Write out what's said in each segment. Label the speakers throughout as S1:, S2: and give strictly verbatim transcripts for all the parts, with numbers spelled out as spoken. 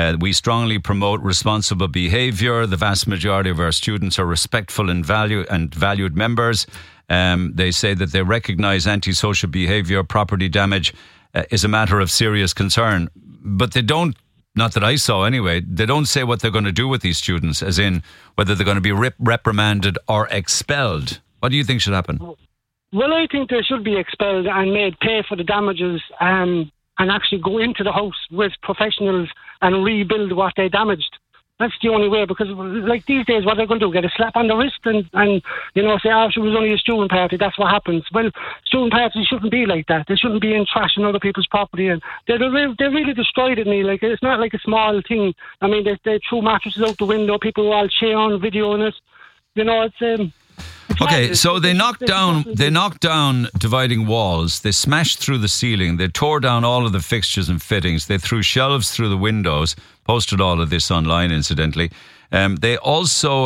S1: Uh, we strongly promote responsible behaviour. The vast majority of our students are respectful and value and valued members. Um, they say that they recognise antisocial behaviour, property damage uh, is a matter of serious concern. But they don't, not that I saw anyway, they don't say what they're going to do with these students, as in whether they're going to be rep- reprimanded or expelled. What do you think should happen?
S2: Well, I think they should be expelled and made pay for the damages um, and actually go into the house with professionals and rebuild what they damaged. That's the only way, because like these days, what they're going to do, get a slap on the wrist and, and you know, say, oh, it was only a student party, that's what happens. Well, student parties shouldn't be like that. They shouldn't be in trashing other people's property. And they they they really destroyed it, me. Like, it's not like a small thing. I mean, they, they threw mattresses out the window, people were all cheering, videoing it. You know, it's... Um,
S1: Okay, so they knocked down they knocked down dividing walls, they smashed through the ceiling, they tore down all of the fixtures and fittings, they threw shelves through the windows, posted all of this online incidentally. Um, they also,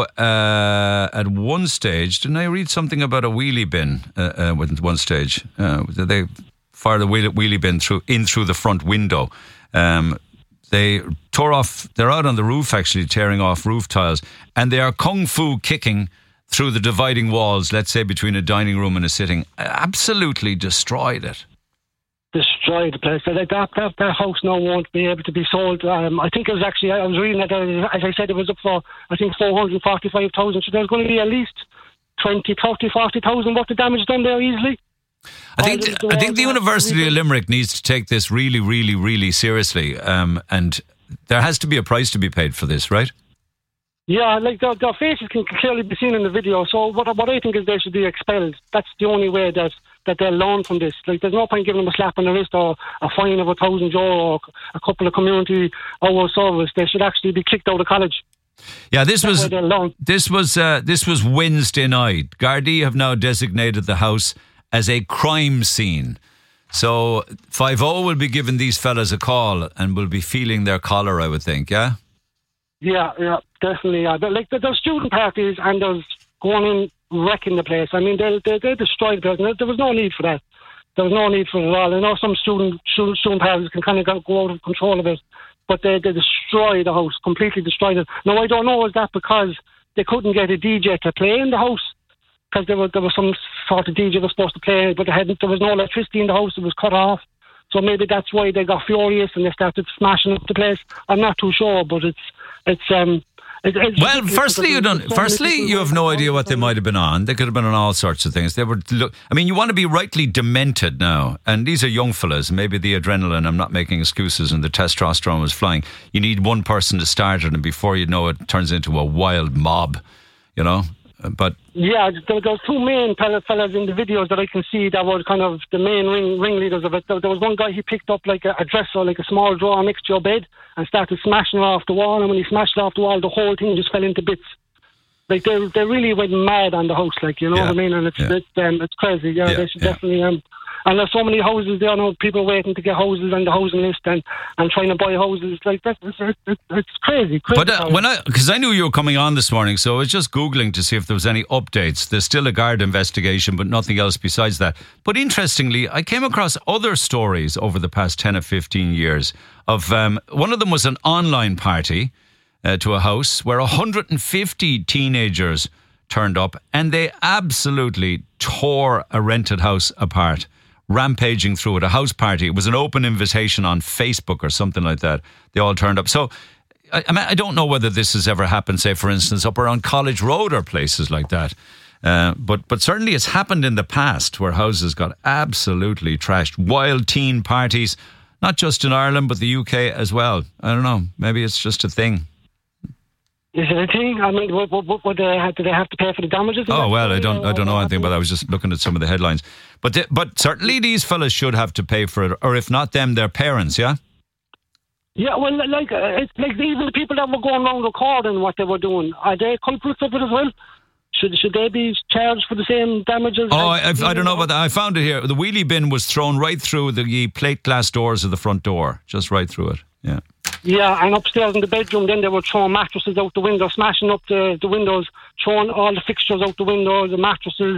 S1: uh, at one stage, didn't I read something about a wheelie bin uh, uh, at one stage? Uh, they fired a wheelie, wheelie bin through in through the front window. Um, they tore off, they're out on the roof actually, tearing off roof tiles, and they are kung fu kicking through the dividing walls, let's say between a dining room and a sitting. Absolutely destroyed it.
S2: Destroyed the place. Like that, that, that house now won't be able to be sold. Um, I think it was actually, I was reading that, uh, as I said, it was up for, I think, four hundred forty-five thousand. So there's going to be at least twenty, thirty, forty thousand worth of damage done there easily.
S1: I think the, I think the University of Limerick needs to take this really, really, really seriously. Um, and there has to be a price to be paid for this, right?
S2: Yeah, like their, their faces can clearly be seen in the video. So what what I think is they should be expelled. That's the only way that, that they'll learn from this. Like, there's no point giving them a slap on the wrist or a fine of a thousand euro or a couple of community hours service. They should actually be kicked out of college.
S1: Yeah, this was this was uh, this was Wednesday night. Gardaí have now designated the house as a crime scene. So five oh will be giving these fellas a call and will be feeling their collar, I would think. Yeah.
S2: Yeah, yeah, definitely. Yeah. But like, there's student parties and there's going in wrecking the place. I mean, they they, they destroyed the place. There was no need for that. There was no need for it at all. I know some student student, student parties can kind of go, go out of control of it, but they, they destroyed the house, completely destroyed it. Now, I don't know, is that because they couldn't get a D J to play in the house? Because there was, there was some sort of D J that was supposed to play, but they hadn't, there was no electricity in the house, it was cut off. So maybe that's why they got furious and they started smashing up the place. I'm not too sure, but it's it's um. It, it's
S1: well, firstly, you don't. Firstly, you have no idea what they might have been on. They could have been on all sorts of things. They were. Look, I mean, you want to be rightly demented now, and these are young fellas. Maybe the adrenaline. I'm not making excuses, and the testosterone was flying. You need one person to start it, and before you know it, it turns into a wild mob. You know. But
S2: yeah, there, there was two main fellas in the videos that I can see that were kind of the main ring ringleaders of it. There, there was one guy, he picked up like a, a dresser, like a small drawer next to your bed, and started smashing it off the wall. And when he smashed it off the wall, the whole thing just fell into bits. Like they they really went mad on the house, like, you know
S1: yeah.
S2: what I mean? And it's
S1: yeah.
S2: it's, um, it's crazy. Yeah,
S1: yeah.
S2: they should
S1: yeah.
S2: definitely. Um, and there's so many houses there now, people waiting to get houses on the housing list and, and trying to buy houses. Like that's it's, it's, it's crazy. crazy
S1: but uh, when I, because I knew you were coming on this morning, so I was just Googling to see if there was any updates. There's still a Garda investigation, but nothing else besides that. But interestingly, I came across other stories over the past ten or fifteen years of, um, one of them was an online party uh, to a house where one hundred fifty teenagers turned up and they absolutely tore a rented house apart, rampaging through it, a house party. It was an open invitation on Facebook or something like that. They all turned up. So I, I, mean, I don't know whether this has ever happened, say, for instance, up around College Road or places like that. Uh, but but certainly it's happened in the past where houses got absolutely trashed. Wild teen parties, not just in Ireland, but the U K as well. I don't know. Maybe it's just a thing.
S2: Is it a thing? I mean, what, what, what, they have, do they have to pay for the damages?
S1: Oh, well, I don't I don't know anything about that. I was just looking at some of the headlines. But they, but certainly these fellas should have to pay for it, or if not them, their parents, yeah?
S2: Yeah, well, like, uh, it's like even the people that were going around recording what they were doing, are they culprits of it as well? Should should they be charged for the same damages?
S1: Oh, I, I don't know about that. I found it here. The wheelie bin was thrown right through the plate glass doors of the front door, just right through it, yeah.
S2: Yeah, and upstairs in the bedroom, then they were throwing mattresses out the window, smashing up the, the windows, throwing all the fixtures out the window, the mattresses,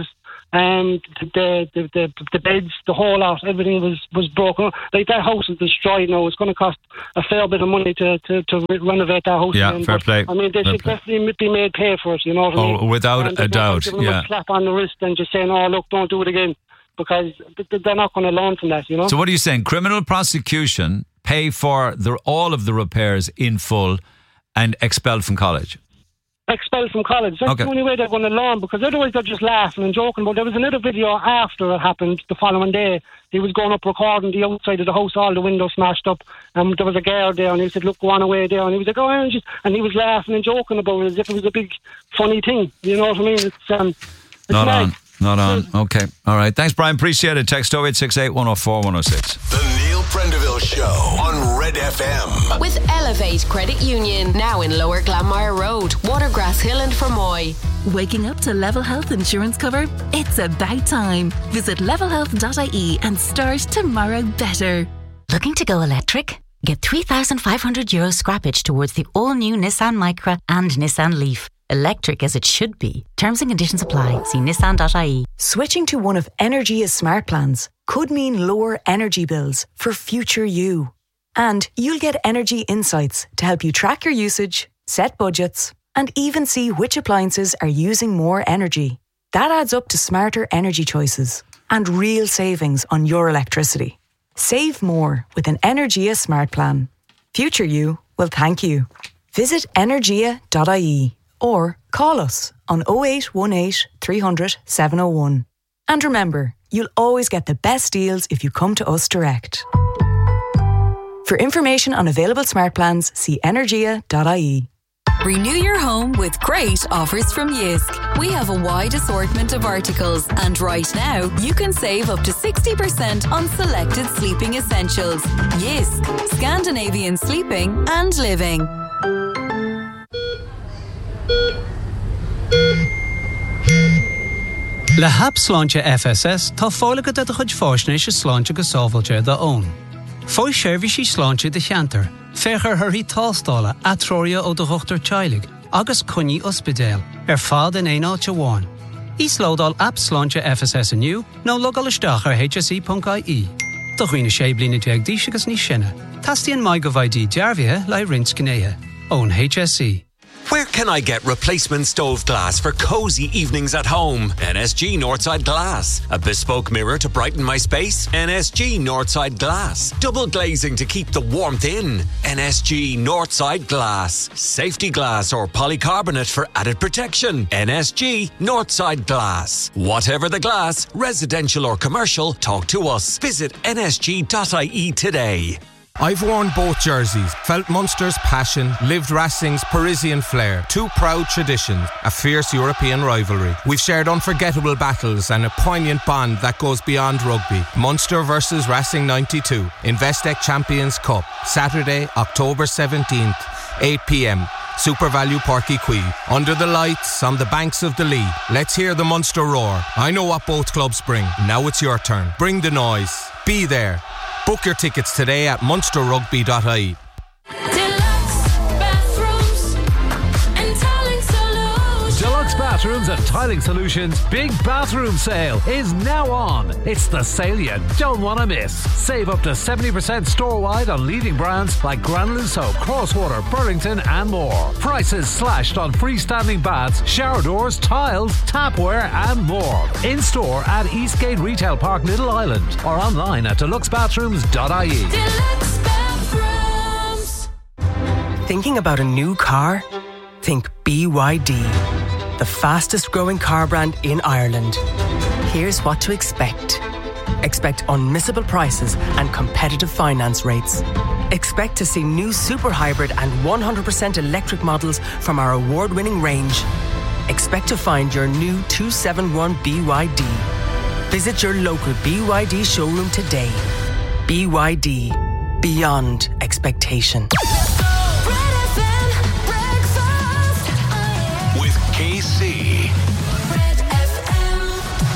S2: Um, the, the the the beds, the whole lot, everything was, was broken. Like, that house is destroyed now. It's going to cost a fair bit of money to, to, to re- renovate that house.
S1: Yeah,
S2: again.
S1: fair
S2: but,
S1: play.
S2: I mean, they
S1: fair
S2: should
S1: play.
S2: definitely be made pay for it, you know what I mean?
S1: Oh, without
S2: and
S1: a doubt,
S2: giving them
S1: yeah.
S2: a slap on the wrist and just saying, oh, look, don't do it again, because they're not going to learn from that, you know?
S1: So what are you saying? Criminal prosecution, pay for the, all of the repairs in full and expelled from college?
S2: Expelled from college. That's
S1: Okay.
S2: the only way they're going to learn, because otherwise they're just laughing and joking. But there was another video after it happened the following day. He was going up recording the outside of the house, all the windows smashed up, and there was a girl there, and he said, look, go on away there. And he was like, oh, and, just, and he was laughing and joking about it as if it was a big funny thing. You know what I mean? It's, um, it's
S1: Not
S2: mad.
S1: on. Not on. Okay. All right. Thanks, Brian. Appreciate it. Text oh eight six eight, one oh four, one oh six.
S3: The Neil Prendeville Show on Red F M.
S4: With Elevate Credit Union, now in Lower Glanmire Road, Watergrass Hill and Fermoy.
S5: Waking up to Level Health insurance cover? It's about time. Visit level health dot I E and start tomorrow better.
S6: Looking to go electric? Get three thousand five hundred euro scrappage towards the all-new Nissan Micra and Nissan Leaf. Electric as it should be. Terms and conditions apply. See nissan dot I E.
S7: Switching to one of Energia's smart plans could mean lower energy bills for future you. And you'll get energy insights to help you track your usage, set budgets, and even see which appliances are using more energy. That adds up to smarter energy choices and real savings on your electricity. Save more with an Energia smart plan. Future you will thank you. Visit energia dot I E. Or call us on oh eight one eight, three hundred, seven oh one. And remember, you'll always get the best deals if you come to us direct. For information on available smart plans, see energia dot I E.
S8: Renew your home with great offers from Jysk. We have a wide assortment of articles, and right now you can save up to sixty percent on selected sleeping essentials. Jysk, Scandinavian sleeping and living.
S9: Le hap sláinte F S S tá fálacha de chuid fásnéis is sláinte go sábhailte da ón. Fói seirbhísí sláinte de cheantar, féchar thuirí tástála atrória ó do chuachtar teilig, agus cuní ospidéal, ar fád in éáilte bháin. Ís lódal app sláinte F S S aniu, nó logal isteach ar H S E dot I E. Do chuoine sé blina deag díos agus ní sinne. Tastíonn mai go bhaidí dearbhithe le rins gnéithe. Ón H S E.
S10: Where can I get replacement stove glass for cozy evenings at home? N S G Northside Glass. A bespoke mirror to brighten my space? N S G Northside Glass. Double glazing to keep the warmth in? N S G Northside Glass. Safety glass or polycarbonate for added protection? N S G Northside Glass. Whatever the glass, residential or commercial, talk to us. Visit N S G dot I E today.
S11: I've worn both jerseys, felt Munster's passion, lived Racing's Parisian flair. Two proud traditions, a fierce European rivalry. We've shared unforgettable battles and a poignant bond that goes beyond rugby. Munster versus Racing ninety-two, Investec Champions Cup, Saturday, October seventeenth, eight p.m. Super Value Porky Quay. Under the lights, on the banks of the Lee. Let's hear the Munster roar. I know what both clubs bring. Now it's your turn. Bring the noise. Be there. Book your tickets today at munster rugby dot I E.
S12: Deluxe Bathrooms and Tiling Solutions Big Bathroom Sale is now on. It's the sale you don't want to miss. Save up to seventy percent store-wide on leading brands like Granite and Soap, Crosswater, Burlington and more. Prices slashed on freestanding baths, shower doors, tiles, tapware and more. In-store at Eastgate Retail Park, Little Island or online at deluxe bathrooms dot I E.
S13: Deluxe Bathrooms.
S7: Thinking about a new car? Think B Y D, the fastest growing car brand in Ireland. Here's what to expect. Expect unmissable prices and competitive finance rates. Expect to see new super hybrid and one hundred percent electric models from our award-winning range. Expect to find your new two seventy-one B Y D. Visit your local B Y D showroom today. B Y D, beyond expectation.
S3: With K C.
S12: Back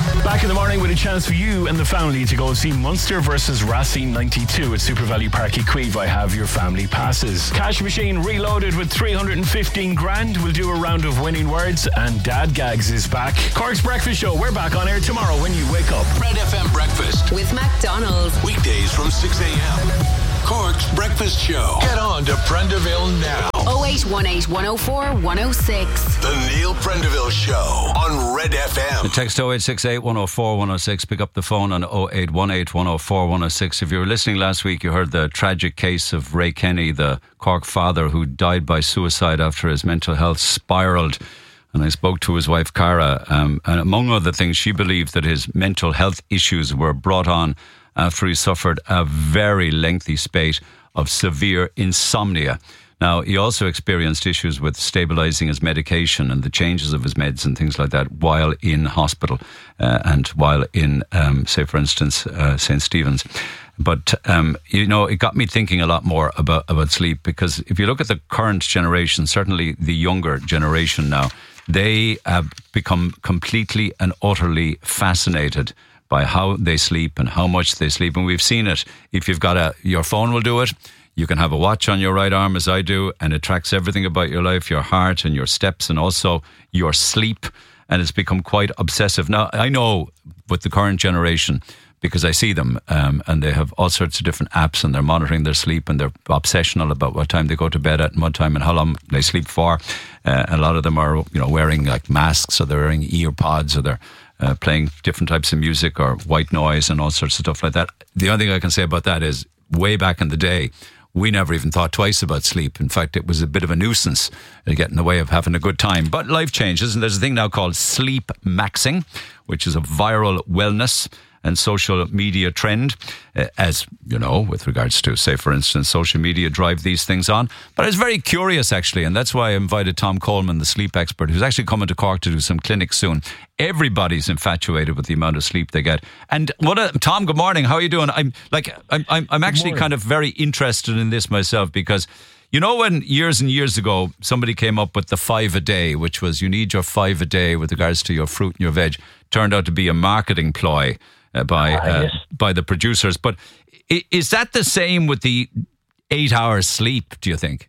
S14: in the morning with a chance for you and the family to go see Munster versus Racine ninety-two at Super Value Park Equive. I have your family passes. Cash Machine reloaded with three hundred fifteen grand. We'll do a round of winning words, and Dad Gags is back. Cork's Breakfast Show. We're back on air tomorrow when you wake up.
S3: Red F M Breakfast.
S4: With McDonald's.
S3: Weekdays from six a.m. Cork's Breakfast Show. Get on to Prendeville now.
S4: oh eight one eight, one oh four, one oh six.
S3: The Neil Prendeville Show on Red F M.
S1: The text oh eight six eight, one oh four, one oh six. Pick up the phone on oh eight one eight, one oh four, one oh six. If you were listening last week, you heard the tragic case of Ray Kenny, the Cork father who died by suicide after his mental health spiralled. And I spoke to his wife, Cara, um, and among other things, she believed that his mental health issues were brought on after he suffered a very lengthy spate of severe insomnia. Now, he also experienced issues with stabilising his medication and the changes of his meds and things like that while in hospital uh, and while in, um, say, for instance, uh, Saint Stephen's. But, um, you know, it got me thinking a lot more about, about sleep, because if you look at the current generation, certainly the younger generation now, they have become completely and utterly fascinated by how they sleep and how much they sleep. And we've seen it. If you've got a, your phone will do it. You can have a watch on your right arm, as I do, and it tracks everything about your life, your heart and your steps, and also your sleep. And it's become quite obsessive. Now, I know with the current generation, because I see them, um, and they have all sorts of different apps, and they're monitoring their sleep, and they're obsessional about what time they go to bed at and what time and how long they sleep for. Uh, a lot of them are, you know, wearing like masks, or they're wearing ear pods, or they're uh, playing different types of music or white noise and all sorts of stuff like that. The only thing I can say about that is, way back in the day, we never even thought twice about sleep. In fact, it was a bit of a nuisance to get in the way of having a good time. But life changes, and there's a thing now called sleep maxing, which is a viral wellness and social media trend, uh, as you know, with regards to, say, for instance, social media drive these things on. But I was very curious, actually, and that's why I invited Tom Coleman, the sleep expert, who's actually coming to Cork to do some clinics soon. Everybody's infatuated with the amount of sleep they get. And what, a, Tom, good morning. How are you doing? I'm like, I'm, I'm, I'm actually kind of very interested in this myself, because you know, when years and years ago somebody came up with the five a day, which was you need your five a day with regards to your fruit and your veg, turned out to be a marketing ploy uh, by uh, yes. by the producers. But is that the same with the eight hours sleep, do you think?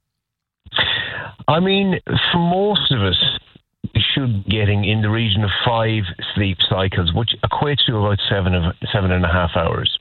S15: I mean, for most of us, we should be getting in the region of five sleep cycles, which equates to about seven of seven and a half hours.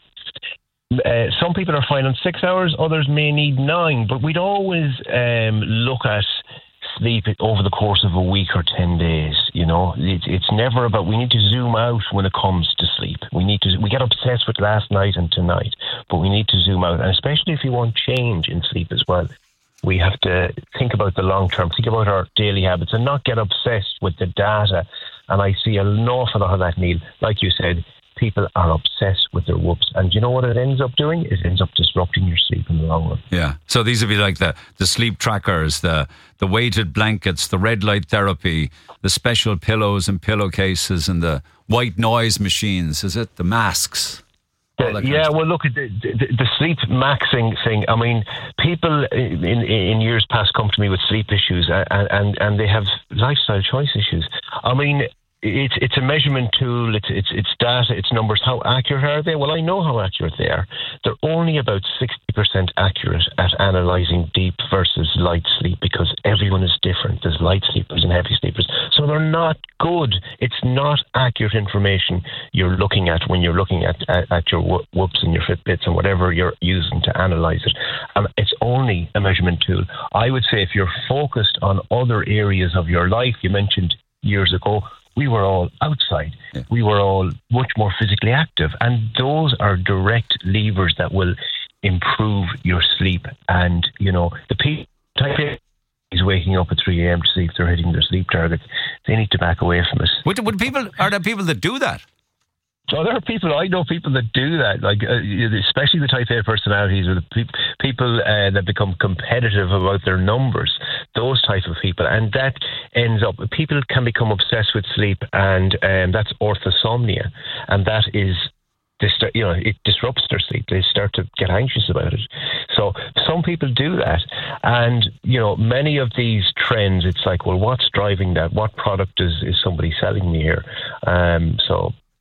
S15: Uh, some people are fine on six hours, others may need nine, but we'd always um, look at sleep over the course of a week or ten days. You know, it, it's never about, we need to zoom out when it comes to sleep. We need to, we get obsessed with last night and tonight, but we need to zoom out, and especially if you want change in sleep as well. We have to think about the long term, think about our daily habits, and not get obsessed with the data. And I see an awful lot of that, Neil. Like you said, people are obsessed with their whoops, and you know what it ends up doing? It ends up disrupting your sleep in the long run.
S1: Yeah. So these would be like the, the sleep trackers, the the weighted blankets, the red light therapy, the special pillows and pillowcases, and the white noise machines. Is it the masks?
S15: The, yeah, well, look at the, the, the sleep maxing thing. I mean, people in, in in years past come to me with sleep issues, and and, and they have lifestyle choice issues. I mean, It's it's a measurement tool. It's it's it's data. It's numbers. How accurate are they? Well, I know how accurate they are. They're only about sixty percent accurate at analysing deep versus light sleep, because everyone is different. There's light sleepers and heavy sleepers, so they're not good. It's not accurate information you're looking at when you're looking at at, at your whoops and your Fitbits and whatever you're using to analyse it. Um, it's only a measurement tool. I would say if you're focused on other areas of your life, you mentioned years ago, we were all outside. Yeah. We were all much more physically active. And those are direct levers that will improve your sleep. And, you know, the people type A is waking up at three a.m. to see if they're hitting their sleep targets. They need to back away from it.
S1: Would, would people, are there people that do that?
S15: So there are people, I know people that do that, like uh, especially the type A personalities, or the pe- people uh, that become competitive about their numbers, those type of people. And that ends up, people can become obsessed with sleep, and um, that's orthosomnia. And that is, they start, you know, it disrupts their sleep. They start to get anxious about it. So some people do that. And, you know, many of these trends, it's like, well, what's driving that? What product is, is somebody selling me here? Um, so...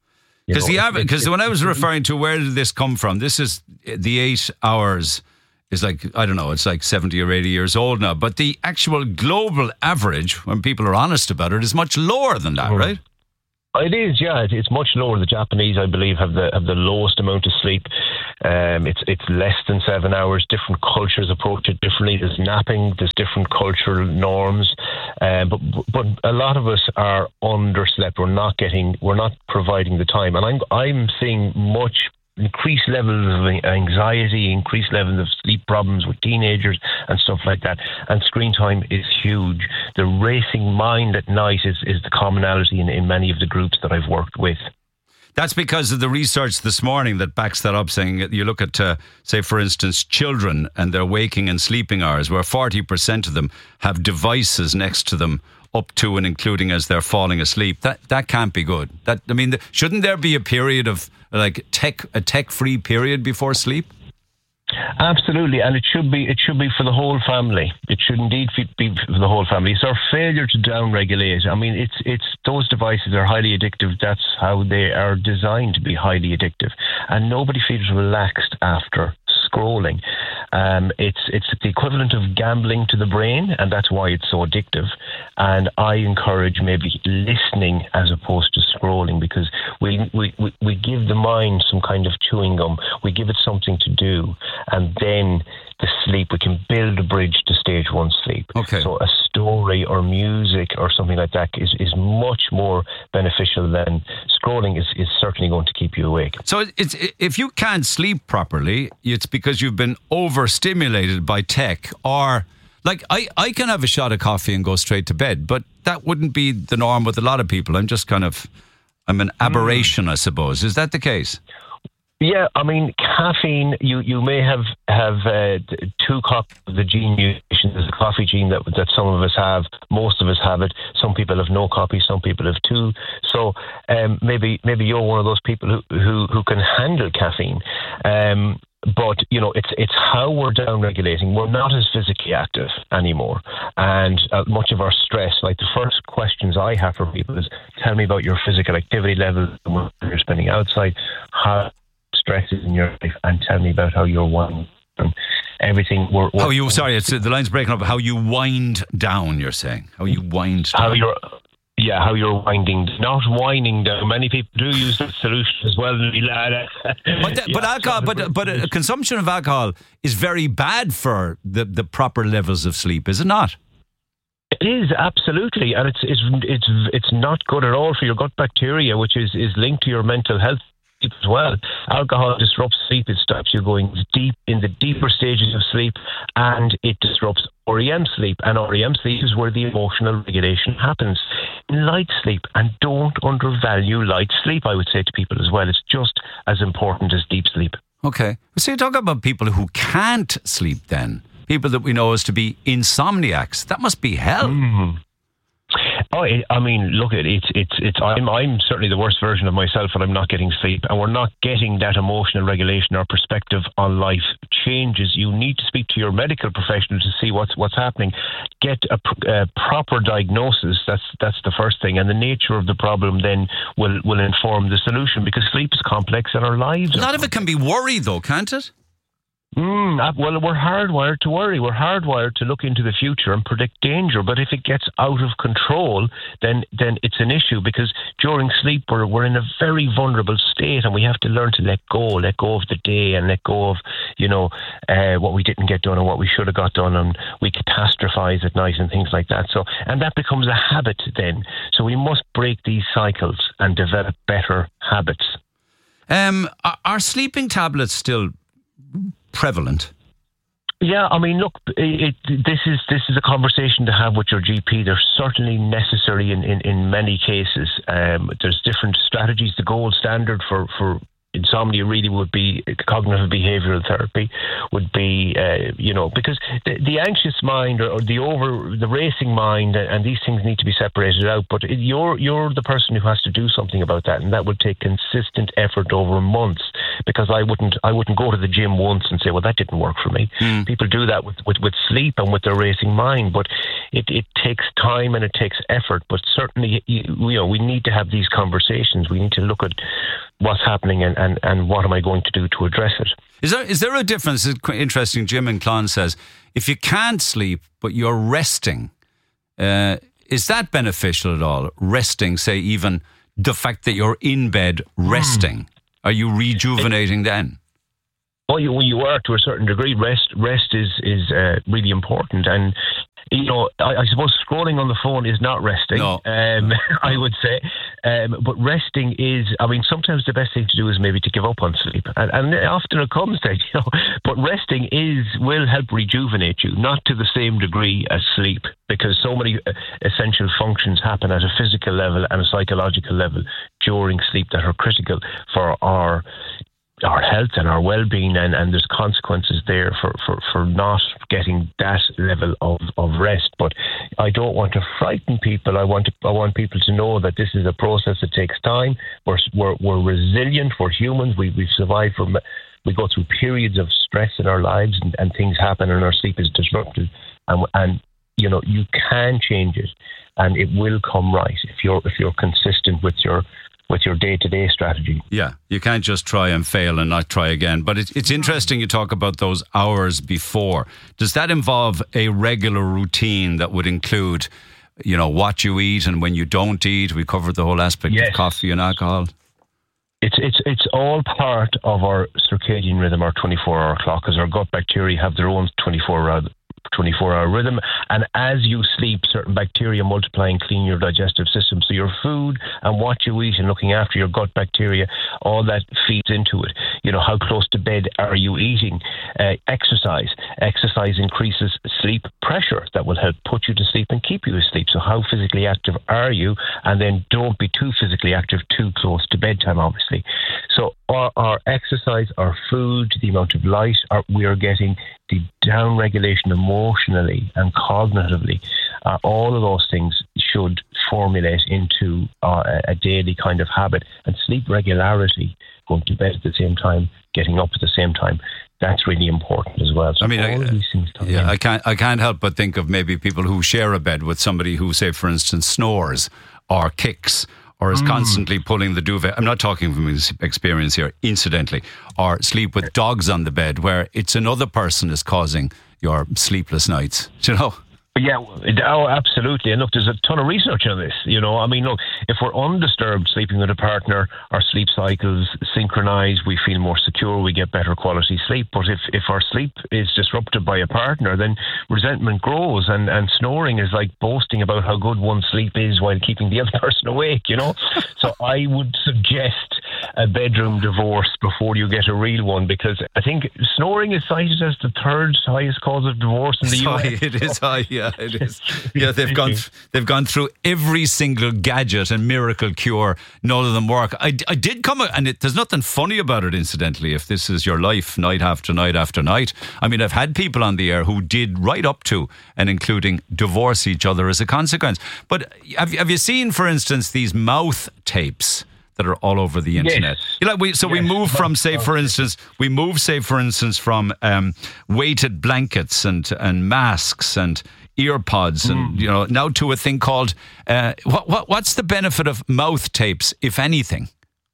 S1: Because the average, because when I was referring to where did this come from, this is the eight hours is like, I don't know, it's like seventy or eighty years old now. But the actual global average, when people are honest about it, is much lower than that, right?
S15: It is, yeah. It, it's much lower. The Japanese, I believe, have the have the lowest amount of sleep. Um, it's it's less than seven hours. Different cultures approach it differently. There's napping. There's different cultural norms. Um, but but a lot of us are underslept. We're not getting. We're not providing the time. And I'm I'm seeing much increased levels of anxiety, increased levels of sleep problems with teenagers and stuff like that. And screen time is huge. The racing mind at night is, is the commonality in, in many of the groups that I've worked with.
S1: That's because of the research this morning that backs that up, saying you look at, uh, say, for instance, children and their waking and sleeping hours, where forty percent of them have devices next to them up to and including as they're falling asleep. That that can't be good. That I mean, shouldn't there be a period of like tech a tech-free period before sleep?
S15: Absolutely, and it should be it should be for the whole family. It should indeed be for the whole family. It's our failure to down-regulate. I mean, it's it's those devices are highly addictive. That's how they are designed to be highly addictive, and nobody feels relaxed after scrolling. Um, it's it's the equivalent of gambling to the brain, and that's why it's so addictive. And I encourage maybe listening as opposed to scrolling, because we we, we, we give the mind some kind of chewing gum. We give it something to do, and then the sleep, we can build a bridge to stage one sleep.
S1: Okay.
S15: So a story or music or something like that is, is much more beneficial than scrolling is, is certainly going to keep you awake.
S1: So it's if you can't sleep properly, it's because you've been overstimulated by tech, or like I, I can have a shot of coffee and go straight to bed, but that wouldn't be the norm with a lot of people. I'm just kind of, I'm an aberration, mm. I suppose. Is that the case?
S15: Yeah, I mean, caffeine, you, you may have, have uh, two copies of the gene mutation. There's a coffee gene that that some of us have. Most of us have it. Some people have no copy. Some people have two. So um, maybe maybe you're one of those people who, who, who can handle caffeine. Um, but, you know, it's it's how we're down-regulating. We're not as physically active anymore. And uh, much of our stress, like the first questions I have for people is, tell me about your physical activity level when you're spending outside, how stresses in your life, and tell me about how you're winding down. Everything. We're, we're,
S1: how you? Sorry, it's the line's breaking up. How you wind down? You're saying how you wind down.
S15: How you're. Yeah, how you're winding, not winding down. Many people do use that solution as well. But,
S1: the, yeah, but alcohol, but but uh, consumption of alcohol is very bad for the, the proper levels of sleep, is it not?
S15: It is, absolutely, and it's it's it's it's not good at all for your gut bacteria, which is, is linked to your mental health as well. Alcohol disrupts sleep. It stops you going deep in the deeper stages of sleep, and it disrupts R E M sleep. And R E M sleep is where the emotional regulation happens. Light sleep, and don't undervalue light sleep, I would say to people as well. It's just as important as deep sleep.
S1: Okay. So you talk about people who can't sleep then. People that we know as to be insomniacs. That must be hell.
S15: Mm. Oh, I mean, look, it's it's it's. I'm I'm certainly the worst version of myself, and I'm not getting sleep, and we're not getting that emotional regulation. Our perspective on life changes. You need to speak to your medical professional to see what's what's happening. Get a, a proper diagnosis. That's that's the first thing, and the nature of the problem then will will inform the solution, because sleep is complex and our lives.
S1: A lot of it can be worry, though, can't it?
S15: Mm, well, we're hardwired to worry. We're hardwired to look into the future and predict danger. But if it gets out of control, then then it's an issue, because during sleep we're, we're in a very vulnerable state, and we have to learn to let go, let go of the day, and let go of, you know, uh, what we didn't get done and what we should have got done, and we catastrophize at night and things like that. So, and that becomes a habit then. So we must break these cycles and develop better habits.
S1: Um, are, are sleeping tablets still prevalent?
S15: Yeah, I mean, look, it, it, this is this is a conversation to have with your G P. They're certainly necessary in, in, in many cases. Um, there's different strategies. The gold standard for, for insomnia really would be cognitive behavioral therapy, would be, uh, you know, because the, the anxious mind or, or the over, the racing mind, and these things need to be separated out. But it, you're you're the person who has to do something about that, and that would take consistent effort over months. Because I wouldn't I wouldn't go to the gym once and say, well, that didn't work for me. Mm. People do that with, with, with sleep and with their racing mind. But it, it takes time and it takes effort, but certainly, you, you know, we need to have these conversations. We need to look at what's happening and, and, and what am I going to do to address it.
S1: Is there is there a difference? It's quite interesting. Jim in Clon says, if you can't sleep but you're resting, uh, is that beneficial at all? Resting, say, even the fact that you're in bed resting, mm. are you rejuvenating it, then?
S15: Well, you, you are to a certain degree. Rest rest is is uh, really important, and you know, I, I suppose scrolling on the phone is not resting.
S1: No.
S15: Um, I would say, um, but resting is. I mean, sometimes the best thing to do is maybe to give up on sleep, and, and often it comes to, you know. But resting is will help rejuvenate you, not to the same degree as sleep, because so many essential functions happen at a physical level and a psychological level during sleep that are critical for our. our health and our well-being, and, and there's consequences there for, for, for not getting that level of, of rest. But I don't want to frighten people. I want to, I want people to know that this is a process that takes time. We're we're, we're resilient. We're humans. We we've survived from. We go through periods of stress in our lives, and, and things happen, and our sleep is disrupted. And and you know, you can change it, and it will come right if you're if you're consistent with your. with your day-to-day strategy.
S1: Yeah, you can't just try and fail and not try again. But it, it's interesting you talk about those hours before. Does that involve a regular routine that would include, you know, what you eat and when you don't eat? We covered the whole aspect yes. of coffee and alcohol.
S15: It's it's it's all part of our circadian rhythm, our twenty-four hour clock, because our gut bacteria have their own twenty-four hour rhythm, and as you sleep, certain bacteria multiply and clean your digestive system. So your food and what you eat and looking after your gut bacteria, all that feeds into it. You know, how close to bed are you eating? Uh, exercise. Exercise increases sleep pressure. That will help put you to sleep and keep you asleep. So how physically active are you? And then don't be too physically active too close to bedtime, obviously. So our, our exercise, our food, the amount of light our, we are getting, the down regulation emotionally and cognitively, uh, all of those things should formulate into uh, a daily kind of habit. And sleep regularity, going to bed at the same time, getting up at the same time, that's really important as well. So
S1: I mean,
S15: all
S1: I,
S15: of these things
S1: yeah,
S15: in.
S1: I can't, I can't help but think of maybe people who share a bed with somebody who, say, for instance, snores or kicks or is mm. constantly pulling the duvet. I'm not talking from experience here, incidentally, or sleep with dogs on the bed where it's another person is causing your sleepless nights. Do you know?
S15: Yeah, oh, absolutely. And look, there's a ton of research on this. You know, I mean, look, if we're undisturbed sleeping with a partner, our sleep cycles synchronize, we feel more secure, we get better quality sleep. But if, if our sleep is disrupted by a partner, then resentment grows, and, and snoring is like boasting about how good one's sleep is while keeping the other person awake, you know? So I would suggest a bedroom divorce before you get a real one, because I think snoring is cited as the third highest cause of divorce in the U S.
S1: It is high, yeah. Yeah, it is. Yeah, they've gone. They've gone through every single gadget and miracle cure. None of them work. I, I did come, and it, there's nothing funny about it. Incidentally, if this is your life, night after night after night. I mean, I've had people on the air who did right up to and including divorce each other as a consequence. But have have you seen, for instance, these mouth tapes that are all over the internet?
S15: Yes.
S1: You know, we, so yes. we move from, say, for instance, we move, say, for instance, from um, weighted blankets and and masks and earpods, and mm. you know, now to a thing called uh, what, what what's the benefit of mouth tapes, if anything?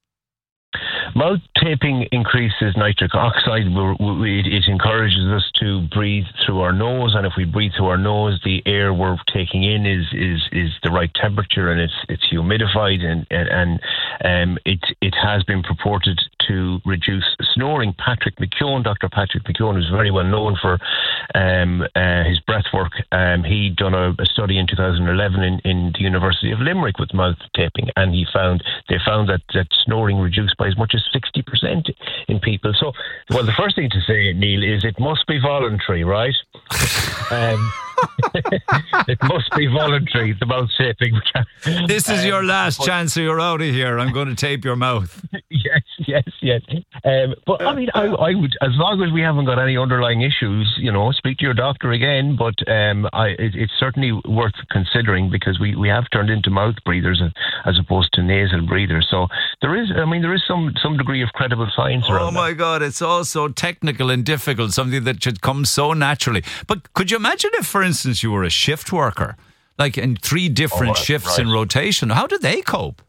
S15: Mouth taping increases nitric oxide. It encourages us to breathe through our nose, and if we breathe through our nose, the air we're taking in is is, is the right temperature, and it's it's humidified, and and, and um, it it has been purported to reduce snoring. Patrick McKeown, Doctor Patrick McKeown, who's very well known for um, uh, his breath work. Um, he'd done a, a study in two thousand eleven in, in the University of Limerick with mouth taping, and he found they found that that snoring reduced by as much as sixty percent in people. So, well, the first thing to say, Neil, is it must be voluntary, right? um, it must be voluntary, the mouth taping.
S1: This is
S15: um,
S1: your last
S15: but,
S1: chance, or you're out of here. I'm going to tape your mouth.
S15: Yes, yes, yes. Um, but I mean, I, I would, as long as we haven't got any underlying issues, you know, speak to your doctor again. But um, I, it, it's certainly worth considering because we, we have turned into mouth breathers as, as opposed to nasal breathers. So there is, I mean, there is some some degree of credible science around.
S1: Oh my
S15: that.
S1: God, it's all so technical and difficult. Something that should come so naturally. But could you imagine if, for instance, you were a shift worker, like in three different
S15: Oh, right,
S1: shifts
S15: right.
S1: in rotation? How do they cope?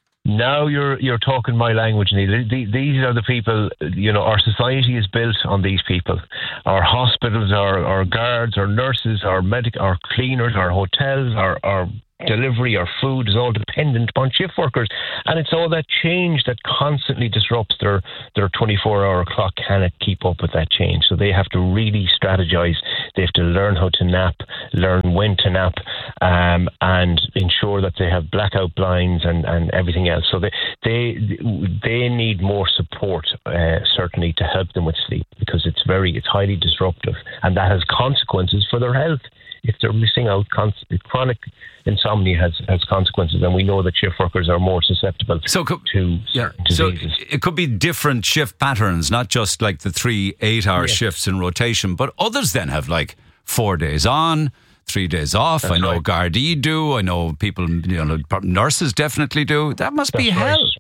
S15: Now you're you're talking my language, Neil. The- These are the people, you know, our society is built on these people. Our hospitals, our, our guards, our nurses, our medic, our cleaners, our hotels, our, our delivery, our food is all dependent upon shift workers. And it's all that change that constantly disrupts their, their twenty-four hour clock cannot keep up with that change. So they have to really strategize. They have to learn how to nap, learn when to nap, um, and ensure that they have blackout blinds and, and everything else. So they they they need more support, uh, certainly, to help them with sleep because it's very it's highly disruptive, and that has consequences for their health. If they're missing out, constantly, chronic insomnia has, has consequences, and we know that shift workers are more susceptible
S1: so could,
S15: to
S1: yeah,
S15: certain
S1: so
S15: diseases.
S1: it could be different shift patterns, not just like the three eight-hour
S15: Yes.
S1: shifts in rotation, but others then have like four days on, three days off.
S15: That's
S1: I know
S15: right.
S1: Gardaí do. I know people, you know, nurses definitely do. That must be
S15: That's right.
S1: hell.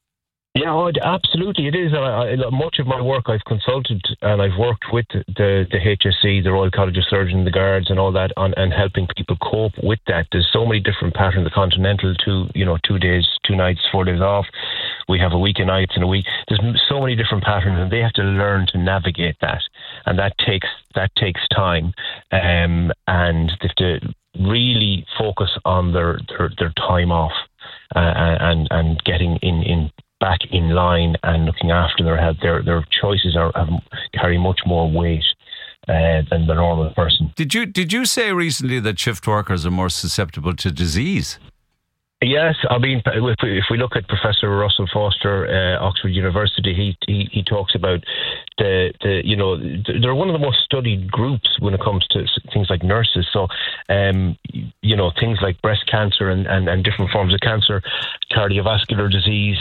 S15: Yeah, oh, it- absolutely, it is. I, I, much of my work, I've consulted and I've worked with the the H S C, the Royal College of Surgeons, the Guards, and all that, on and helping people cope with that. There's so many different patterns. The continental, two, you know, two days, two nights, four days off. We have a week of nights and a week. There's m- so many different patterns, and they have to learn to navigate that, and that takes that takes time, um, and they have to really focus on their their, their time off, uh, and and getting in in. back in line and looking after their health. Their their choices are have, carry much more weight uh, than the normal person.
S1: Did you did you say recently that shift workers are more susceptible to disease?
S15: Yes, I mean, if we, if we look at Professor Russell Foster, uh, Oxford University, he, he he talks about the the you know they're one of the most studied groups when it comes to things like nurses. So, um, you know, things like breast cancer and, and, and different forms of cancer, cardiovascular disease,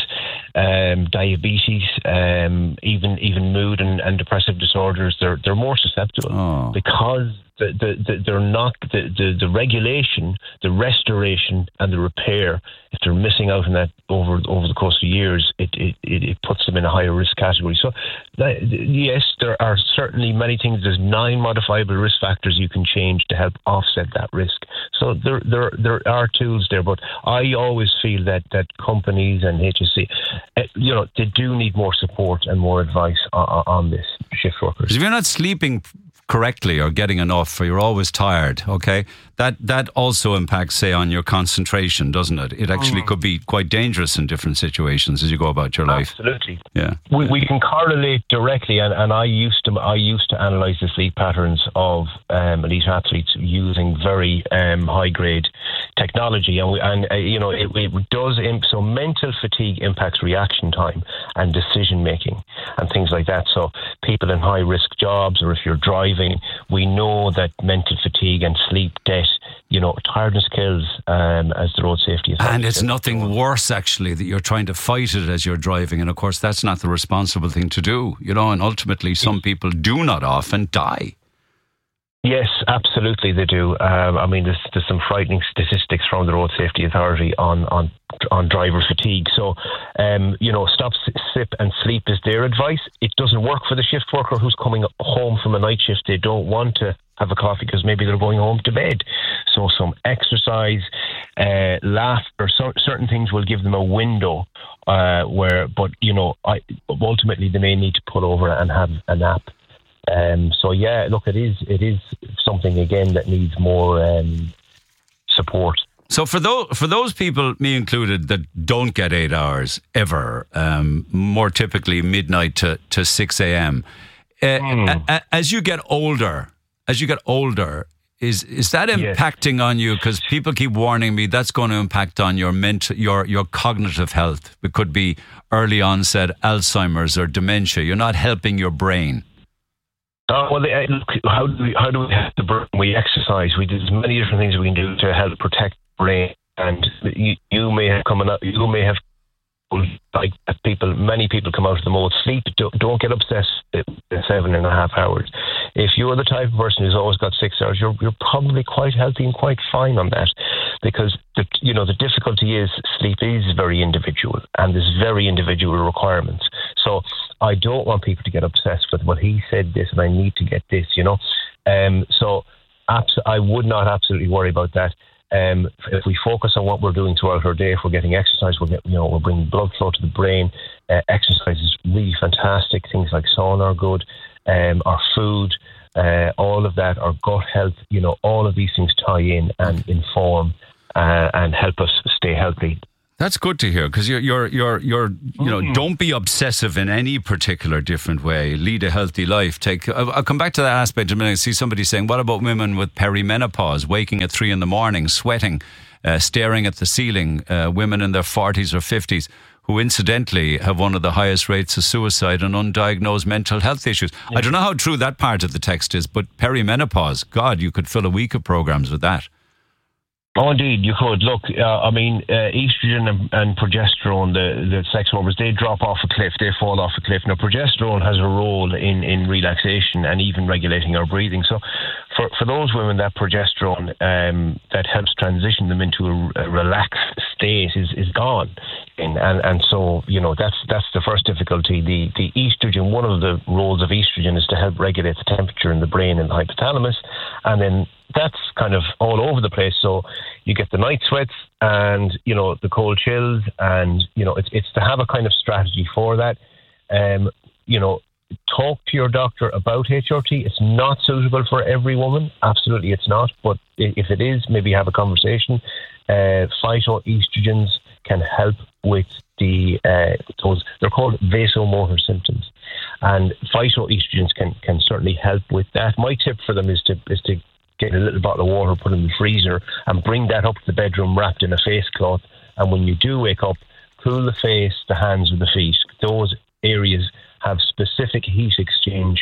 S15: um, diabetes, um, even even mood and, and depressive disorders. They're they're more susceptible
S1: Oh.
S15: because. The, the, the, they're not the, the, the regulation, the restoration, and the repair. If they're missing out on that over over the course of years, it it, it, it puts them in a higher risk category. So, that, yes, there are certainly many things. There's nine modifiable risk factors you can change to help offset that risk. So there there there are tools there, but I always feel that that companies and H S C, uh, you know, they do need more support and more advice on, on this shift workers.
S1: If you're not sleeping correctly or getting enough, or you're always tired, okay, that that also impacts, say, on your concentration, doesn't it? It actually
S15: Mm.
S1: could be quite dangerous in different situations as you go about your life.
S15: Absolutely.
S1: Yeah.
S15: We, we can correlate directly, and, and I used to I used to analyse the sleep patterns of um, elite athletes using very um, high grade technology, and we, and uh, you know it, it does imp- so mental fatigue impacts reaction time and decision making and things like that. So people in high risk jobs, or if you're driving, we know that mental fatigue and sleep debt, you know, tiredness kills, um, as the road safety authority
S1: And it's
S15: says.
S1: nothing worse, actually, that you're trying to fight it as you're driving. And of course, that's not the responsible thing to do, you know, and ultimately some people do not often die.
S15: Yes, absolutely, they do. Um, I mean, there's, there's some frightening statistics from the Road Safety Authority on on, on driver fatigue. So, um, you know, stop, sip, and sleep is their advice. It doesn't work for the shift worker who's coming home from a night shift. They don't want to have a coffee because maybe they're going home to bed. So, some exercise, uh, laughter, so, certain things will give them a window uh, where, but you know, I, ultimately they may need to pull over and have a nap. Um, so yeah, look, it is it is something again that needs more um, support.
S1: So for those for those people, me included, that don't get eight hours ever, um, more typically midnight to, to six a.m. Uh,
S15: Mm.
S1: a, a, as you get older, as you get older, is is that impacting on you? Because people keep warning me that's going to impact on your mental, your your cognitive health. It could be early onset Alzheimer's or dementia. You're not helping your brain.
S15: Uh, well, uh, look, how do we how do we help the brain? We exercise. We do many different things we can do to help protect the brain. And you, you may have coming up. You may have like people, many people come out of the mode. Sleep, don't, don't get obsessed with seven and a half hours. If you're the type of person who's always got six hours, you're you're probably quite healthy and quite fine on that, because the you know the difficulty is sleep is very individual and there's very individual requirements. So I don't want people to get obsessed with, well, he said this and I need to get this, you know. Um, so abs- I would not absolutely worry about that. Um, if we focus on what we're doing throughout our day, if we're getting exercise, we're get, you know we're bringing blood flow to the brain. Uh, exercise is really fantastic. Things like sauna are good. Um, our food, uh, all of that, our gut health. You know, all of these things tie in and inform uh, and help us stay healthy.
S1: That's good to hear, because you're, you're, you're, you're, you know, mm. don't be obsessive in any particular different way. Lead a healthy life. Take. I'll, I'll come back to that aspect in a minute. I see somebody saying, what about women with perimenopause, waking at three in the morning, sweating, uh, staring at the ceiling, uh, women in their forties or fifties, who incidentally have one of the highest rates of suicide and undiagnosed mental health issues. Yeah. I don't know how true that part of the text is, but perimenopause, God, you could fill a week of programs with that.
S15: Oh, indeed, you could. Look, uh, I mean, uh, estrogen and, and progesterone, the, the sex hormones, they drop off a cliff, they fall off a cliff. Now, progesterone has a role in, in relaxation and even regulating our breathing. So for, for those women, that progesterone um, that helps transition them into a, a relaxed state is, is gone. And, and and so, you know, that's that's the first difficulty. The, the estrogen, one of the roles of estrogen is to help regulate the temperature in the brain and the hypothalamus. And then that's kind of all over the place. So you get the night sweats and, you know, the cold chills, and, you know, it's it's to have a kind of strategy for that. Um, you know, talk to your doctor about H R T. It's not suitable for every woman. Absolutely it's not. But if it is, maybe have a conversation. Uh, phytoestrogens can help with the, uh, those, they're called vasomotor symptoms. And phytoestrogens can, can certainly help with that. My tip for them is to is to get a little bottle of water, put it in the freezer, and bring that up to the bedroom wrapped in a face cloth. And when you do wake up, cool the face, the hands, or the feet. Those areas have specific heat exchange.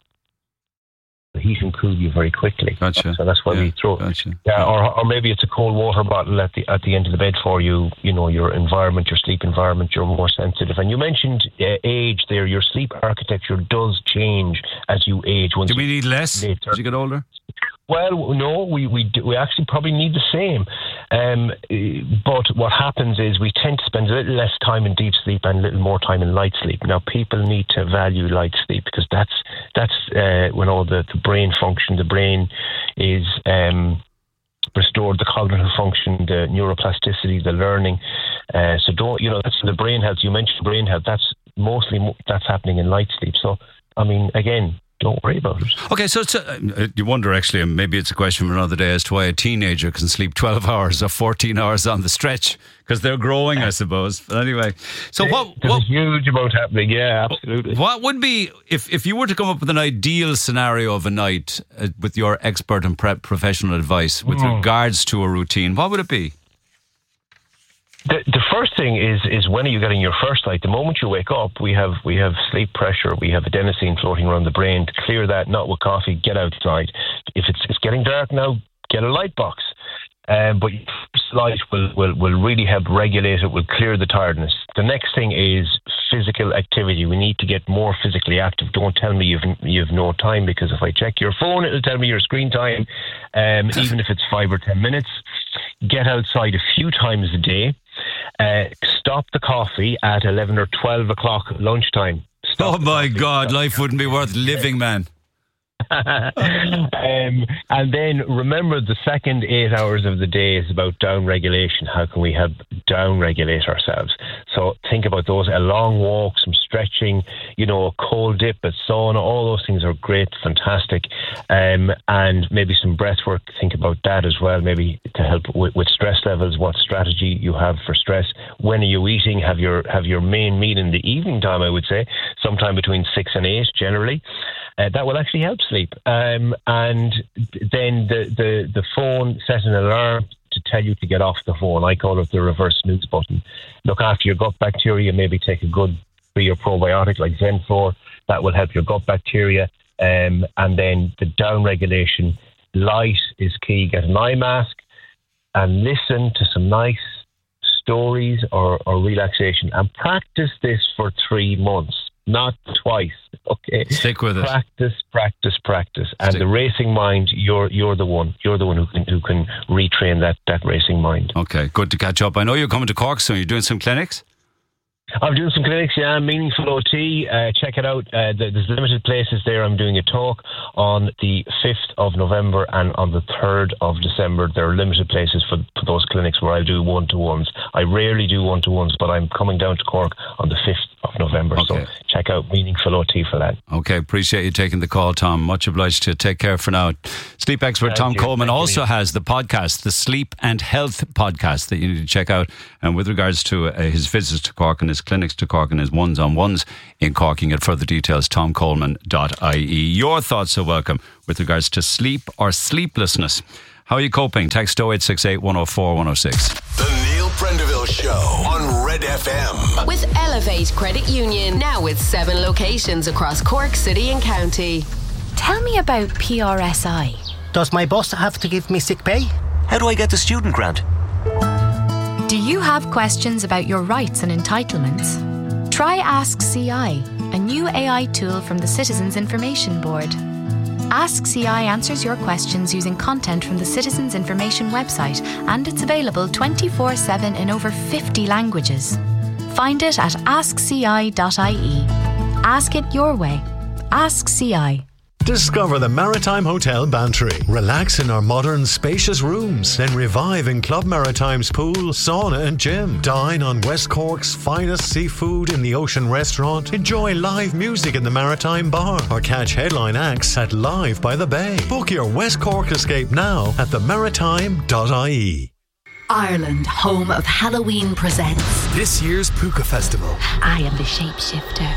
S15: The heat and cool you very quickly.
S1: Gotcha.
S15: So that's why
S1: yeah,
S15: we throw.
S1: Gotcha.
S15: Yeah, or or maybe it's a cold water bottle at the at the end of the bed for you. You know, your environment, your sleep environment, you're more sensitive. And you mentioned uh, age there. Your sleep architecture does change as you age. Once
S1: do we need less
S15: later.
S1: as you get older?
S15: Well, no, we we do, we actually probably need the same. Um, but what happens is we tend to spend a little less time in deep sleep and a little more time in light sleep. Now, people need to value light sleep, because that's that's uh, when all the, the brain function, the brain is um, restored, the cognitive function, the neuroplasticity, the learning. Uh, so don't, you know, that's the brain health. You mentioned brain health. That's mostly that's happening in light sleep. So, I mean, again, don't worry about it.
S1: Okay, so it's a, you wonder actually, and maybe it's a question for another day, as to why a teenager can sleep twelve hours or fourteen hours on the stretch, because they're growing, I suppose. But anyway, so what?
S15: There's
S1: what,
S15: a huge amount happening. Yeah, absolutely.
S1: What would be, if, if you were to come up with an ideal scenario of a night uh, with your expert and prep professional advice with mm. regards to a routine, what would it be?
S15: The, the first thing is is when are you getting your first light? The moment you wake up, we have we have sleep pressure, we have adenosine floating around the brain. To clear that, not with coffee, get outside. If it's it's getting dark now, get a light box. Um, but first light will, will, will really help regulate it, will clear the tiredness. The next thing is physical activity. We need to get more physically active. Don't tell me you've you've no time, because if I check your phone, it'll tell me your screen time, um, even if it's five or ten minutes. Get outside a few times a day. Uh, stop the coffee at eleven or twelve o'clock lunchtime. Stop
S1: oh my God, life wouldn't be worth living, man.
S15: um, and then remember, the second eight hours of the day is about down regulation. How can we help down regulate ourselves? So think about those: a long walk, some stretching, you know, a cold dip, a sauna. All those things are great, fantastic. Um, and maybe some breath work. Think about that as well, maybe to help with, with stress levels. What strategy you have for stress? When are you eating? Have your have your main meal in the evening time, I would say, sometime between six and eight generally. Uh, that will actually help sleep. Um, and then the, the, the phone, set an alarm to tell you to get off the phone. I call it the reverse snooze button. Look after your gut bacteria. Maybe take a good pre or probiotic like Zenfor. That will help your gut bacteria. Um, and then the down regulation. Light is key. Get an eye mask and listen to some nice stories or, or relaxation, and practice this for three months, not twice. Okay,
S1: stick with it.
S15: Practice, practice, practice, and
S1: Stick.
S15: the racing mind. You're you're the one. You're the one who can who can retrain that that racing mind.
S1: Okay, good to catch up. I know you're coming to Cork soon. You're doing some clinics.
S15: I'm doing some clinics, yeah, Meaningful O T. Uh, check it out. Uh, there's limited places there. I'm doing a talk on the fifth of November and on the third of December. There are limited places for, for those clinics where I do one-to-ones. I rarely do one-to-ones, but I'm coming down to Cork on the fifth of November.
S1: Okay.
S15: So check out Meaningful O T for that.
S1: Okay, appreciate you taking the call, Tom. Much obliged to you. Take care for now. Sleep expert
S15: Thank
S1: Tom
S15: you.
S1: Coleman
S15: Thank
S1: also
S15: you.
S1: has the podcast, the Sleep and Health podcast, that you need to check out. And with regards to uh, his visits to Cork and his clinics to Cork and his ones-on-ones in Cork, you can get further details, tom coleman dot I E. Your thoughts are welcome with regards to sleep or sleeplessness. How are you coping? Text oh eight six eight, one oh four, one oh six.
S3: The Neil Prendeville Show on Red F M.
S4: With Elevate Credit Union, now with seven locations across Cork City and County.
S16: Tell me about P R S I.
S17: Does my boss have to give me sick pay?
S18: How do I get the student grant?
S16: Do you have questions about your rights and entitlements? Try Ask C I, a new A I tool from the Citizens Information Board. Ask C I answers your questions using content from the Citizens Information website, and it's available twenty-four seven in over fifty languages. Find it at ask c i dot I E. Ask it your way. Ask C I.
S19: Discover the Maritime Hotel Bantry. Relax in our modern, spacious rooms. Then revive in Club Maritime's pool, sauna and gym. Dine on West Cork's finest seafood in the Ocean Restaurant. Enjoy live music in the Maritime Bar. Or catch headline acts at Live by the Bay. Book your West Cork escape now at the maritime dot I E.
S20: Ireland, home of Halloween, presents
S21: this year's Puka Festival.
S20: I am the shapeshifter,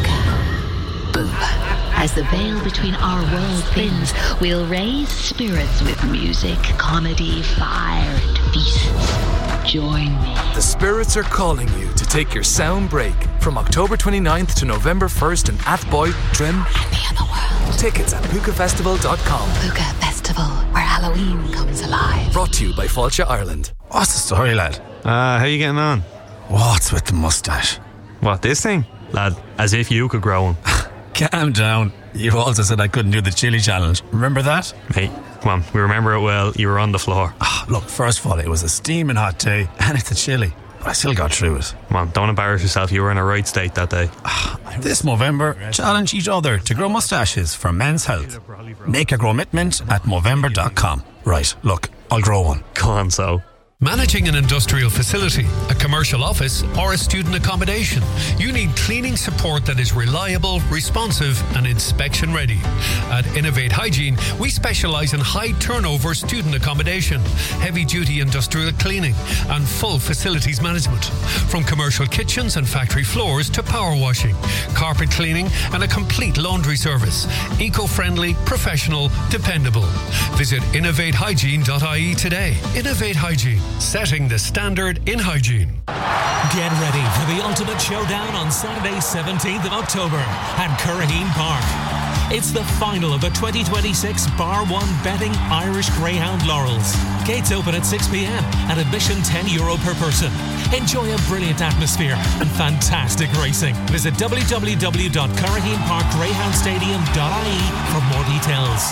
S20: Puka. Boom. As the veil between our world thins, we'll raise spirits with music, comedy, fire, and feasts. Join me.
S21: The spirits are calling you to take your sound break from October twenty-ninth to November first in Athboy, Trim,
S20: and the other world.
S21: Tickets at puka festival dot com.
S20: Puka Festival, where Halloween comes alive.
S21: Brought to you by Fulcha Ireland.
S22: What's the story, lad?
S23: Uh, how you getting on?
S22: What's with the moustache?
S23: What, this thing?
S22: Lad, as if you could grow one. Calm down. You also said I couldn't do the chili challenge. Remember that?
S23: Hey, come on, we remember it well. You were on the floor.
S22: Oh, look, first of all, it was a steaming hot day, and it's a chili. But I still got through it.
S23: Come on, don't embarrass yourself. You were in a right state that day.
S22: This Movember, challenge each other to grow moustaches for men's health. Make a commitment at movember dot com. Right, look, I'll grow one.
S23: Go on, so.
S24: Managing an industrial facility, a commercial office, or a student accommodation, you need cleaning support that is reliable, responsive, and inspection ready. At Innovate Hygiene, we specialise in high turnover student accommodation, heavy duty industrial cleaning, and full facilities management. From commercial kitchens and factory floors to power washing, carpet cleaning, and a complete laundry service. Eco-friendly, professional, dependable. Visit innovate hygiene dot I E today. Innovate Hygiene. Setting the standard in hygiene.
S25: Get ready for the ultimate showdown on Saturday, seventeenth of October at Curraheen Park. It's the final of the twenty twenty-six Bar one Betting Irish Greyhound Laurels. Gates open at six p.m. and admission ten euro per person. Enjoy a brilliant atmosphere and fantastic racing. Visit w w w dot curraheen park greyhound stadium dot I E for more details.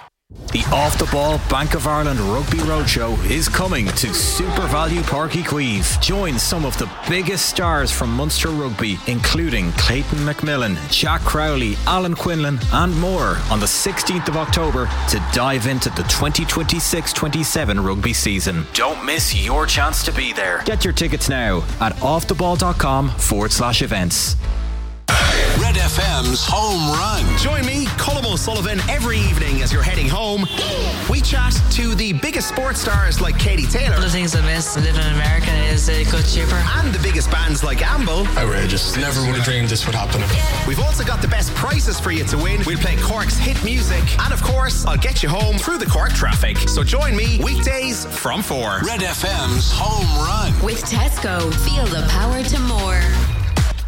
S26: The Off the Ball Bank of Ireland Rugby Roadshow is coming to Super Value Park Equive. Join some of the biggest stars from Munster Rugby, including Clayton McMillan, Jack Crowley, Alan Quinlan, and more on the sixteenth of October to dive into the twenty twenty-six twenty-seven rugby season. Don't miss your chance to be there. Get your tickets now at offtheball.com forward slash events.
S3: Red F M's Home Run.
S27: Join me, Colm O'Sullivan, every evening as you're heading home. We chat to the biggest sports stars like Katie Taylor.
S28: One of the things I miss living in America is it got cheaper.
S27: And the biggest bands like Amble.
S29: Outrageous. Never would have dreamed this would happen.
S27: We've also got the best prizes for you to win. We'll play Cork's hit music. And of course, I'll get you home through the Cork traffic. So join me weekdays from four.
S3: Red F M's Home Run.
S4: With Tesco, feel the power to more.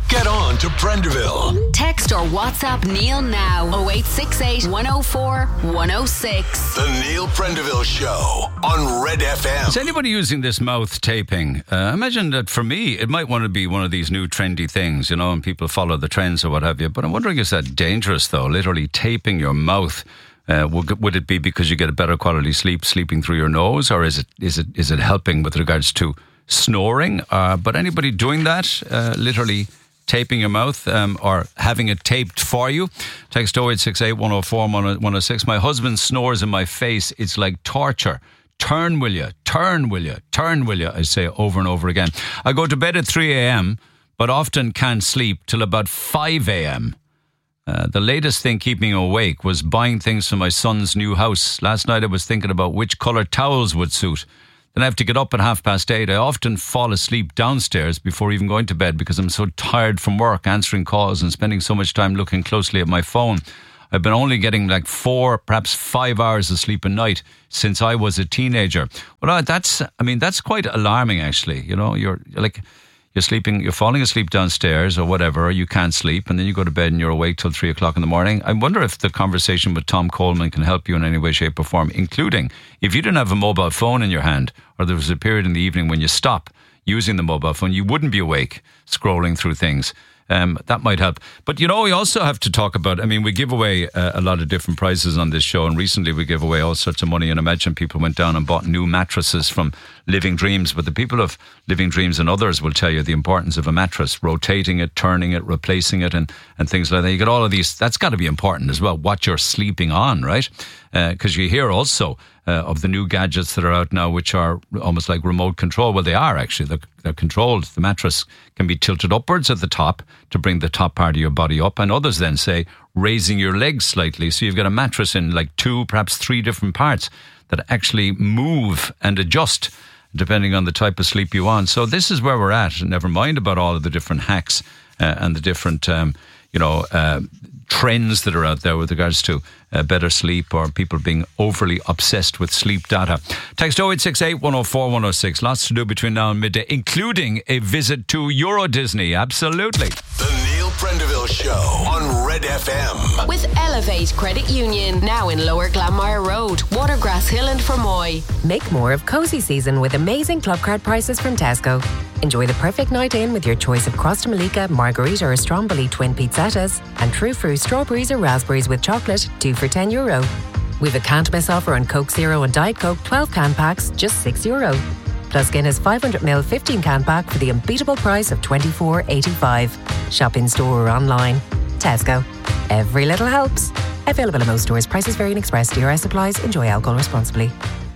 S3: Get on to Prenderville.
S4: Text or WhatsApp Neil now. oh eight six eight, one oh four, one oh six.
S3: The Neil Prendeville Show on Red F M.
S1: Is anybody using this mouth taping? Uh, imagine that for me, it might want to be one of these new trendy things, you know, and people follow the trends or what have you. But I'm wondering, is that dangerous, though? Literally taping your mouth. Uh, would, would it be because you get a better quality sleep sleeping through your nose, or is it is it is it helping with regards to snoring? Uh, but anybody doing that, uh, literally taping your mouth um, or having it taped for you? Text oh eight six eight, one oh four, one oh six. My husband snores in my face. It's like torture. Turn, will you? Turn, will you? Turn, will you? I say over and over again. I go to bed at three a.m. but often can't sleep till about five a.m. Uh, the latest thing keeping me awake was buying things for my son's new house. Last night I was thinking about which colour towels would suit. Then I have to get up at half past eight. I often fall asleep downstairs before even going to bed because I'm so tired from work, answering calls and spending so much time looking closely at my phone. I've been only getting like four, perhaps five hours of sleep a night since I was a teenager. Well, that's, I mean, that's quite alarming actually. You know, you're, you're like... You're sleeping, you're falling asleep downstairs or whatever, or you can't sleep, and then you go to bed and you're awake till three o'clock in the morning. I wonder if the conversation with Tom Coleman can help you in any way, shape or form, including if you didn't have a mobile phone in your hand, or there was a period in the evening when you stop using the mobile phone, you wouldn't be awake scrolling through things. Um, that might help. But, you know, we also have to talk about, I mean, we give away uh, a lot of different prizes on this show, and recently we gave away all sorts of money, and imagine people went down and bought new mattresses from Living Dreams. But the people of Living Dreams and others will tell you the importance of a mattress, rotating it, turning it, replacing it, and, and things like that. You get all of these. That's got to be important as well, what you're sleeping on, right? Because uh, you hear also uh, of the new gadgets that are out now, which are almost like remote control. Well, they are actually. They're, they're controlled. The mattress can be tilted upwards at the top to bring the top part of your body up, and others then say raising your legs slightly. So you've got a mattress in like two, perhaps three different parts that actually move and adjust depending on the type of sleep you want. So this is where we're at. Never mind about all of the different hacks uh, and the different, um, you know, uh, trends that are out there with regards to uh, better sleep or people being overly obsessed with sleep data. Text oh eight six eight, one oh four, one oh six. Lots to do between now and midday, including a visit to Euro Disney. Absolutely.
S3: The Neil Prendeville Show on Red F M.
S4: With Elevate Credit Union, now in Lower Glanmire Road, Watergrass Hill and Fermoy.
S2: Make more of cosy season with amazing club card prices from Tesco. Enjoy the perfect night in with your choice of Crosta Malika, Margarita or Stromboli twin pizzattas, and True Fruit strawberries or raspberries with chocolate, two for ten euro. We've a can't miss offer on Coke Zero and Diet Coke twelve can packs, just six euro. Plus Guinness five hundred milliliter fifteen can pack for the unbeatable price of twenty-four eighty-five. Shop in store or online. Tesco. Every little helps. Available in most stores. Prices vary in Express. D R S supplies. Enjoy alcohol responsibly.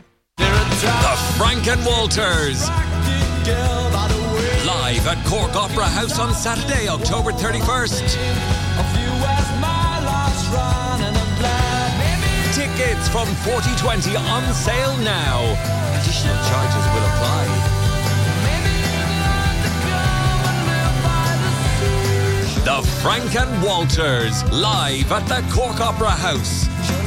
S5: The Frank and Walters. Live at Cork Opera House on Saturday, October thirty-first. Tickets from forty twenty on sale now. Additional charges will apply. The Frank and Walters, live at the Cork Opera House.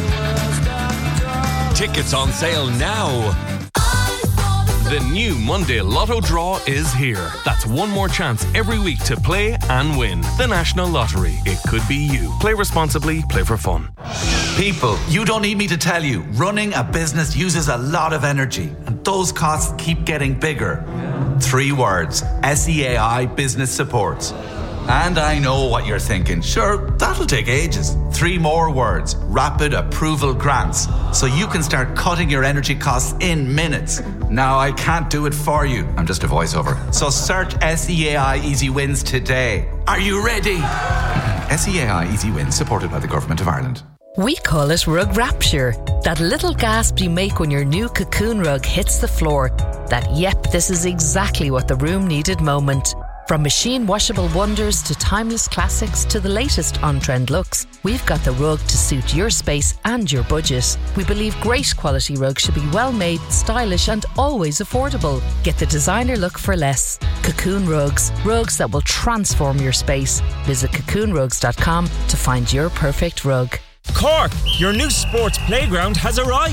S5: Tickets on sale now.
S6: The new Monday Lotto draw is here. That's one more chance every week to play and win. The National Lottery. It could be you. Play responsibly, play for fun.
S7: People, you don't need me to tell you, running a business uses a lot of energy, and those costs keep getting bigger. Three words: S E A I Business Support. And I know what you're thinking. Sure, that'll take ages. Three more words: Rapid Approval Grants. So you can start cutting your energy costs in minutes. Now, I can't do it for you. I'm just a voiceover. So search S E A I Easy Wins today. Are you ready? S E A I Easy Wins, supported by the Government of Ireland.
S8: We call it rug rapture. That little gasp you make when your new Cocoon rug hits the floor. That, yep, this is exactly what the room needed moment. From machine washable wonders to timeless classics to the latest on-trend looks, we've got the rug to suit your space and your budget. We believe great quality rugs should be well made, stylish and always affordable. Get the designer look for less. Cocoon Rugs. Rugs that will transform your space. Visit cocoon rugs dot com to find your perfect rug.
S9: Cork, your new sports playground has arrived.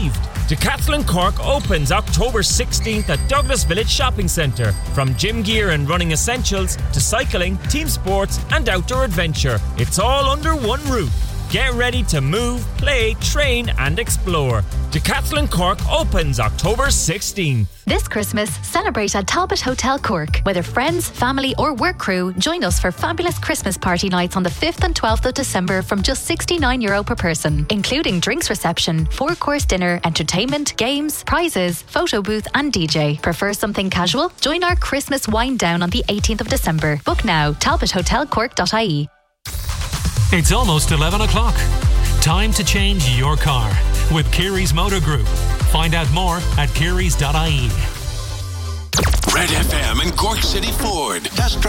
S9: Decathlon Cork opens October sixteenth at Douglas Village Shopping Centre. From gym gear and running essentials to cycling, team sports and outdoor adventure, it's all under one roof. Get ready to move, play, train and explore. Decathlon Cork opens October sixteenth.
S10: This Christmas, celebrate at Talbot Hotel Cork. Whether friends, family or work crew, join us for fabulous Christmas party nights on the fifth and twelfth of December from just sixty-nine euro per person, including drinks reception, four-course dinner, entertainment, games, prizes, photo booth and D J. Prefer something casual? Join our Christmas wind down on the eighteenth of December. Book now, talbot hotel cork dot I E.
S25: It's almost eleven o'clock. Time to change your car with Kerry's Motor Group. Find out more at kerrys dot I E.
S3: Red F M and Cork City Ford. Test drive